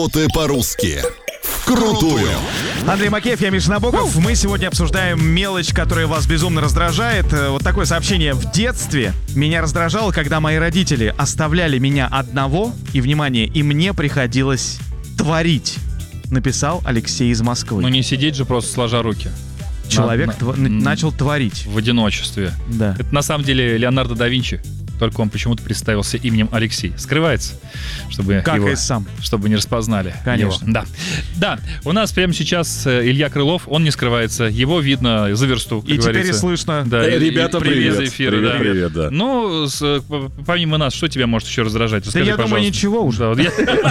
Ты по-русски. Вкрутую. Андрей Макеев, я Миша Набоков. Мы сегодня обсуждаем мелочь, которая вас безумно раздражает. Вот такое сообщение. В детстве меня раздражало, когда мои родители оставляли меня одного, и, внимание, и мне приходилось творить. Написал Алексей из Москвы. Ну не сидеть же просто сложа руки. Человек начал творить. В одиночестве. Да. Это на самом деле Леонардо да Винчи. Только он почему-то представился именем Алексей. Скрывается, чтобы Как его, и сам. чтобы не распознали. Конечно. Его. Да, у нас прямо сейчас Илья Крылов, он не скрывается. Его видно за версту, как И говорится. теперь и слышно. Да, Ребята, привет. привет. Эфира, Привет, да. Ну, помимо нас, что тебя может еще раздражать? Расскажи, я думаю, пожалуйста. ничего уже. Да, вот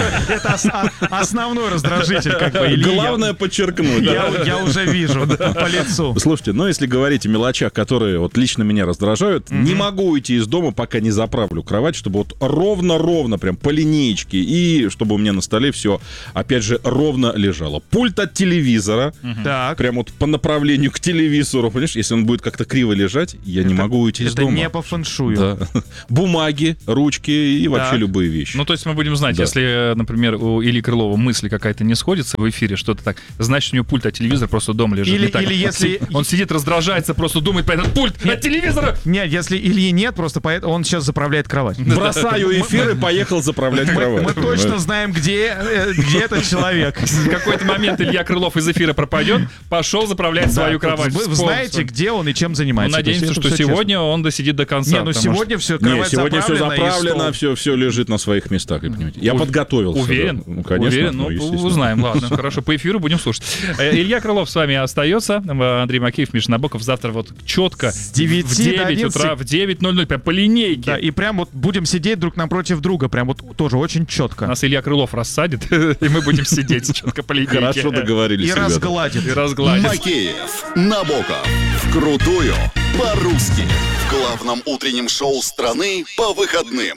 Это основной раздражитель, как бы. Ильи. Главное подчеркнуть. Я уже вижу по лицу. Слушайте, если говорить о мелочах, которые вот лично меня раздражают, не могу уйти из дома, пока не заправлю кровать, чтобы вот ровно, прям по линеечке, и чтобы у меня на столе все, опять же, ровно лежало. Пульт от телевизора, Так. прям вот по направлению к телевизору, понимаешь, если он будет как-то криво лежать, я не могу уйти из Это дома. не по фэншую. Да. Бумаги, ручки и вообще любые вещи. Ну, то есть мы будем знать, Да. если, например, у Ильи Крылова мысли какая-то не сходится в эфире, что-то так, значит, у него пульт от телевизора просто дома лежит. Или- Не так. или если- Он сидит, раздражается, просто думает про этот пульт от телевизора. Нет, если Ильи нет, просто поэтому он сейчас заправляет кровать. Бросаю эфир и поехал заправлять кровать. Мы точно знаем, где этот человек. В какой-то момент Илья Крылов из эфира пропадет, пошел заправлять свою кровать. Вы знаете, где он и чем занимается. Мы надеемся, То есть это что всё сегодня он досидит до конца. честно. Не, потому сегодня все, Не, кровать сегодня все заправлена, и заправлено, стол. все лежит на своих местах, вы понимаете. Я подготовился. Уверен? Да. Ну, конечно. Уверен? Ну, естественно. узнаем. Ладно, хорошо, по эфиру будем слушать. Илья Крылов с вами остается. Андрей Макеев, Миша Набоков. Завтра вот четко С 9 в до 9 11. утра, в 9:00, прям по линейке. Да, и прям вот будем сидеть друг напротив друга, прям вот тоже очень четко. Нас Илья Крылов рассадит, и мы будем сидеть четко по линейке. Хорошо договорились, И ребята. разгладит. И разгладит. Макеев, Набоков. Вкрутую. По-русски. В главном утреннем шоу страны по выходным.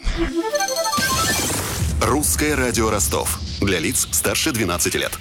Русское радио Ростов. Для лиц старше 12 лет.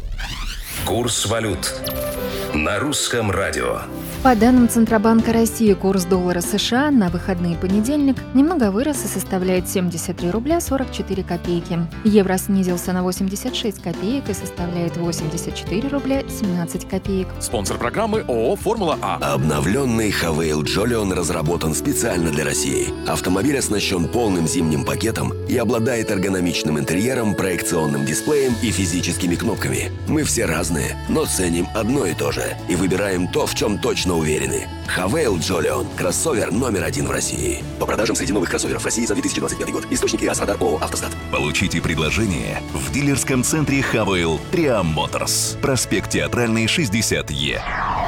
Курс валют на русском радио. По данным Центробанка России, курс доллара США на выходные понедельник немного вырос и составляет 73 рубля 44 копейки. Евро снизился на 86 копеек и составляет 84 рубля 17 копеек. Спонсор программы ООО «Формула А». Обновленный Хавейл Джолион разработан специально для России. Автомобиль оснащен полным зимним пакетом и обладает эргономичным интерьером, проекционным дисплеем и физическими кнопками. Мы все разные, но ценим одно и то же и выбираем то, в чем точно уверены. Хавейл Джолион. Кроссовер номер 1 в России. По продажам среди новых кроссоверов в России за 2025 год. Источники АС-Радар ООО «Автостат». Получите предложение в дилерском центре Хавейл Триам Моторс. Проспект Театральный, 60Е.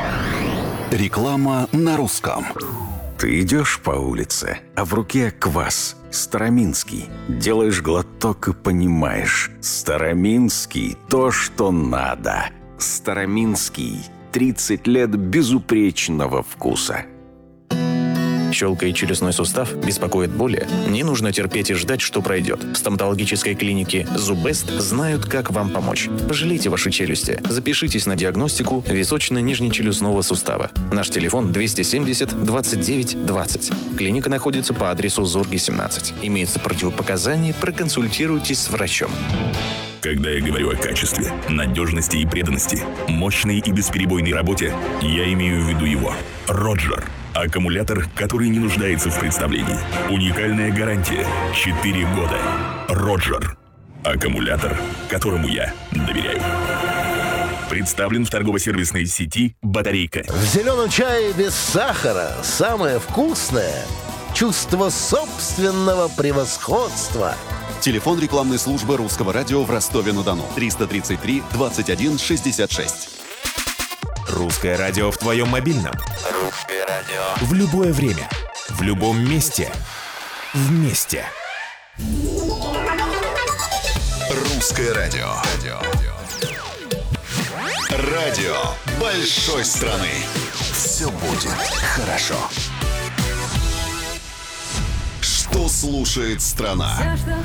Реклама на русском. Ты идешь по улице, а в руке квас. Староминский. Делаешь глоток и понимаешь. Староминский – то, что надо. Староминский. 30 лет безупречного вкуса. Щелкает челюстной сустав, беспокоит боли? Не нужно терпеть и ждать, что пройдет. В стоматологической клинике «Зубест» знают, как вам помочь. Пожалейте ваши челюсти. Запишитесь на диагностику височно-нижнечелюстного сустава. Наш телефон 270 29 20. Клиника находится по адресу Зорги, 17. Имеются противопоказания, проконсультируйтесь с врачом. Когда я говорю о качестве, надежности и преданности, мощной и бесперебойной работе, я имею в виду его. Роджер. Аккумулятор, который не нуждается в представлении. Уникальная гарантия. 4 года. Роджер. Аккумулятор, которому я доверяю. Представлен в торгово-сервисной сети «Батарейка». В зеленом чае без сахара самое вкусное – чувство собственного превосходства. Телефон рекламной службы Русского радио в Ростове-на-Дону. 333 21 66. Русское радио в твоем мобильном. Русское радио. В любое время. В любом месте. Вместе. Русское радио. Радио большой страны. Все будет хорошо. Что слушает страна? Все, что